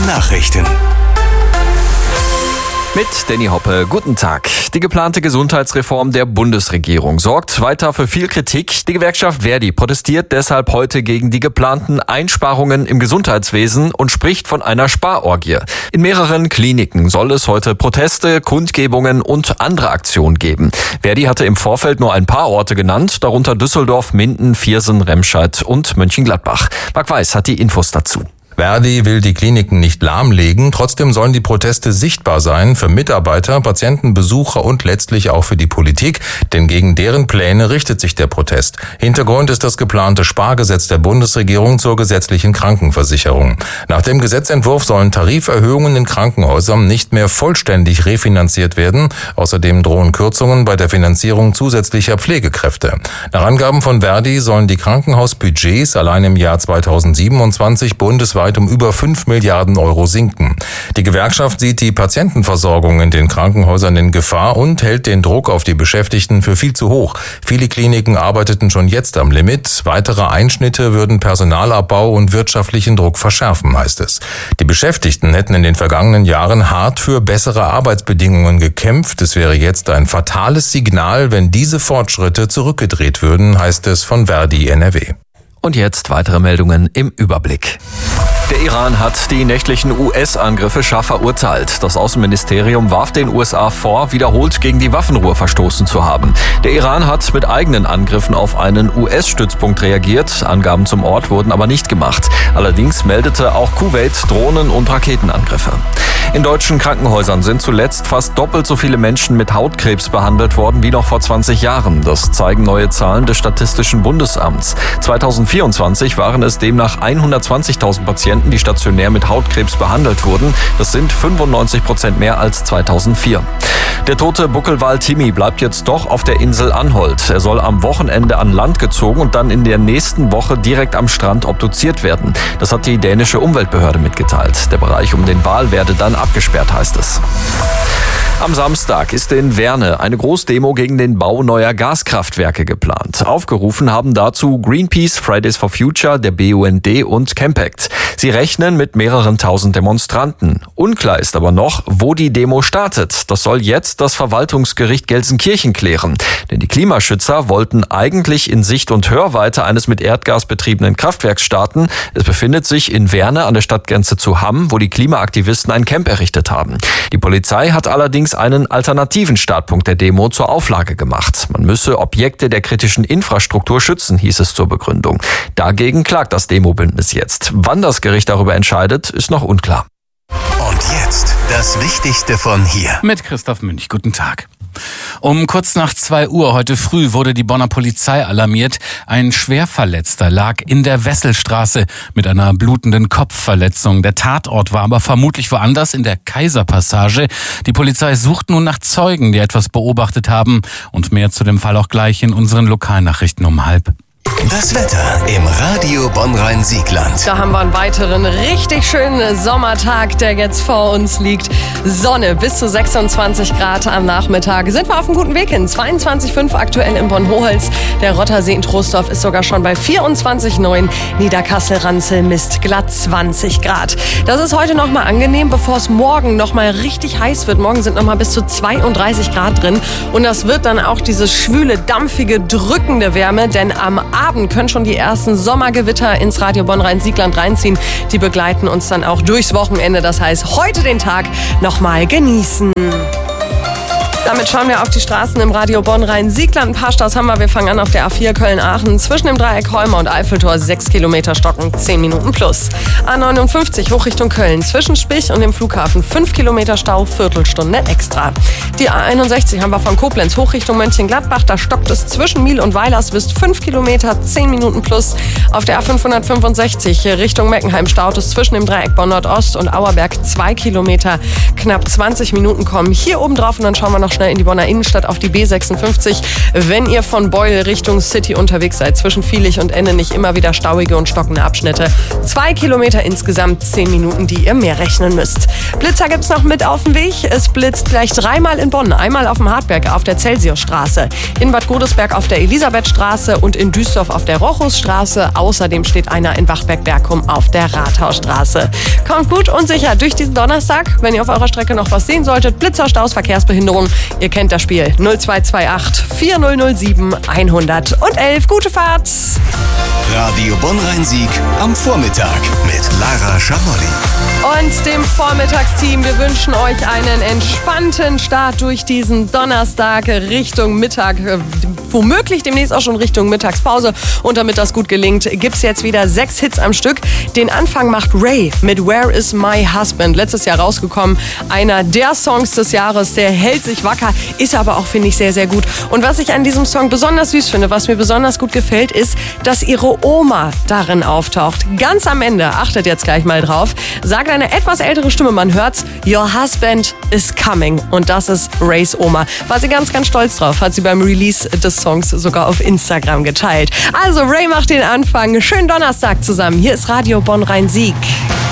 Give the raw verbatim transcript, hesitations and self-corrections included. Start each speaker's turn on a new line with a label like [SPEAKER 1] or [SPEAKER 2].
[SPEAKER 1] Nachrichten.
[SPEAKER 2] Mit Danny Hoppe, guten Tag. Die geplante Gesundheitsreform der Bundesregierung sorgt weiter für viel Kritik. Die Gewerkschaft Verdi protestiert deshalb heute gegen die geplanten Einsparungen im Gesundheitswesen und spricht von einer Sparorgie. In mehreren Kliniken soll es heute Proteste, Kundgebungen und andere Aktionen geben. Verdi hatte im Vorfeld nur ein paar Orte genannt, darunter Düsseldorf, Minden, Viersen, Remscheid und Mönchengladbach. Marc Weiß hat die Infos dazu.
[SPEAKER 3] Verdi will die Kliniken nicht lahmlegen, trotzdem sollen die Proteste sichtbar sein für Mitarbeiter, Patienten, Besucher und letztlich auch für die Politik, denn gegen deren Pläne richtet sich der Protest. Hintergrund ist das geplante Spargesetz der Bundesregierung zur gesetzlichen Krankenversicherung. Nach dem Gesetzentwurf sollen Tariferhöhungen in Krankenhäusern nicht mehr vollständig refinanziert werden. Außerdem drohen Kürzungen bei der Finanzierung zusätzlicher Pflegekräfte. Nach Angaben von Verdi sollen die Krankenhausbudgets allein im Jahr zweitausendsiebenundzwanzig bundesweit um über fünf Milliarden Euro sinken. Die Gewerkschaft sieht die Patientenversorgung in den Krankenhäusern in Gefahr und hält den Druck auf die Beschäftigten für viel zu hoch. Viele Kliniken arbeiteten schon jetzt am Limit. Weitere Einschnitte würden Personalabbau und wirtschaftlichen Druck verschärfen, heißt es. Die Beschäftigten hätten in den vergangenen Jahren hart für bessere Arbeitsbedingungen gekämpft. Es wäre jetzt ein fatales Signal, wenn diese Fortschritte zurückgedreht würden, heißt es von Verdi N R W.
[SPEAKER 2] Und jetzt weitere Meldungen im Überblick. Der Iran hat die nächtlichen U S-Angriffe scharf verurteilt. Das Außenministerium warf den U S A vor, wiederholt gegen die Waffenruhe verstoßen zu haben. Der Iran hat mit eigenen Angriffen auf einen U S-Stützpunkt reagiert. Angaben zum Ort wurden aber nicht gemacht. Allerdings meldete auch Kuwait Drohnen- und Raketenangriffe. In deutschen Krankenhäusern sind zuletzt fast doppelt so viele Menschen mit Hautkrebs behandelt worden wie noch vor zwanzig Jahren. Das zeigen neue Zahlen des Statistischen Bundesamts. zweitausendvierundzwanzig waren es demnach hundertzwanzigtausend Patienten, die stationär mit Hautkrebs behandelt wurden. Das sind fünfundneunzig Prozent mehr als zweitausendvier. Der tote Buckelwal Timmy bleibt jetzt doch auf der Insel Anholt. Er soll am Wochenende an Land gezogen und dann in der nächsten Woche direkt am Strand obduziert werden. Das hat die dänische Umweltbehörde mitgeteilt. Der Bereich um den Wal werde dann abgesperrt, heißt es. Am Samstag ist in Werne eine Großdemo gegen den Bau neuer Gaskraftwerke geplant. Aufgerufen haben dazu Greenpeace, Fridays for Future, der B U N D und Campact. Sie rechnen mit mehreren tausend Demonstranten. Unklar ist aber noch, wo die Demo startet. Das soll jetzt das Verwaltungsgericht Gelsenkirchen klären. Denn die Klimaschützer wollten eigentlich in Sicht- und Hörweite eines mit Erdgas betriebenen Kraftwerks starten. Es befindet sich in Werne an der Stadtgrenze zu Hamm, wo die Klimaaktivisten ein Camp errichtet haben. Die Polizei hat allerdings einen alternativen Startpunkt der Demo zur Auflage gemacht. Man müsse Objekte der kritischen Infrastruktur schützen, hieß es zur Begründung. Dagegen klagt das Demobündnis jetzt. Wann das Gericht darüber entscheidet, ist noch unklar.
[SPEAKER 1] Und jetzt das Wichtigste von hier.
[SPEAKER 4] Mit Christoph Münch. Guten Tag. Um kurz nach zwei Uhr heute früh wurde die Bonner Polizei alarmiert. Ein Schwerverletzter lag in der Wesselstraße mit einer blutenden Kopfverletzung. Der Tatort war aber vermutlich woanders, in der Kaiserpassage. Die Polizei sucht nun nach Zeugen, die etwas beobachtet haben. Und mehr zu dem Fall auch gleich in unseren Lokalnachrichten um halb.
[SPEAKER 1] Das Wetter im Radio Bonn-Rhein-Siegland.
[SPEAKER 5] Da haben wir einen weiteren richtig schönen Sommertag, der jetzt vor uns liegt. Sonne bis zu sechsundzwanzig Grad am Nachmittag. Sind wir auf einem guten Weg hin. zweiundzwanzig Komma fünf aktuell in Bonn-Hoholz. Der Rottersee in Troisdorf ist sogar schon bei vierundzwanzig Komma neun. Niederkassel-Ranzel misst glatt zwanzig Grad. Das ist heute noch mal angenehm, bevor es morgen noch mal richtig heiß wird. Morgen sind noch mal bis zu zweiunddreißig Grad drin. Und das wird dann auch diese schwüle, dampfige, drückende Wärme. Denn am Abend können schon die ersten Sommergewitter ins Radio Bonn-Rhein-Siegland reinziehen. Die begleiten uns dann auch durchs Wochenende. Das heißt, heute den Tag noch mal genießen. Damit schauen wir auf die Straßen im Radio Bonn-Rhein-Siegland. Ein paar Staus haben wir. Wir fangen an auf der A vier Köln-Aachen. Zwischen dem Dreieck Holmer und Eiffeltor sechs Kilometer stocken, zehn Minuten plus. A neunundfünfzig hoch Richtung Köln. Zwischen Spich und dem Flughafen fünf Kilometer Stau, Viertelstunde extra. Die A einundsechzig haben wir von Koblenz hoch Richtung Mönchengladbach. Da stockt es zwischen Miel und Weilerswist fünf Kilometer, zehn Minuten plus. Auf der A fünfhundertfünfundsechzig Richtung Meckenheim staut es zwischen dem Dreieck Bonn-Nordost und Auerberg zwei Kilometer. Knapp zwanzig Minuten kommen hier oben drauf und dann schauen wir noch schnell in die Bonner Innenstadt auf die B sechsundfünfzig. Wenn ihr von Beul Richtung City unterwegs seid, zwischen Viehlich und Endenich immer wieder stauige und stockende Abschnitte. Zwei Kilometer insgesamt, zehn Minuten, die ihr mehr rechnen müsst. Blitzer gibt's noch mit auf dem Weg. Es blitzt gleich dreimal in Bonn. Einmal auf dem Hartberg auf der Celsiusstraße, in Bad Godesberg auf der Elisabethstraße und in Duisdorf auf der Rochusstraße. Außerdem steht einer in Wachberg-Bergum auf der Rathausstraße. Kommt gut und sicher durch diesen Donnerstag. Wenn ihr auf eurer Strecke noch was sehen solltet, Blitzer, Staus, Verkehrsbehinderung, ihr kennt das Spiel. null zwei zwei acht, vier null null sieben, eins null eins. Gute Fahrt!
[SPEAKER 1] Radio Bonn-Rhein-Sieg am Vormittag mit Lara Schamolli.
[SPEAKER 5] Und dem Vormittagsteam, wir wünschen euch einen entspannten Start durch diesen Donnerstag Richtung Mittag, womöglich demnächst auch schon Richtung Mittagspause. Und damit das gut gelingt, gibt's jetzt wieder sechs Hits am Stück. Den Anfang macht Ray mit Where is my husband? Letztes Jahr rausgekommen. Einer der Songs des Jahres, der hält sich wacker, ist aber auch, finde ich, sehr, sehr gut. Und was ich an diesem Song besonders süß finde, was mir besonders gut gefällt, ist, dass ihre Oma darin auftaucht. Ganz am Ende, achtet jetzt gleich mal drauf, sagt eine etwas ältere Stimme, man hört's, Your husband is coming. Und das ist Rays Oma. War sie ganz, ganz stolz drauf, hat sie beim Release des Songs sogar auf Instagram geteilt. Also Ray macht den Anfang. Schönen Donnerstag zusammen. Hier ist Radio Bonn-Rhein-Sieg.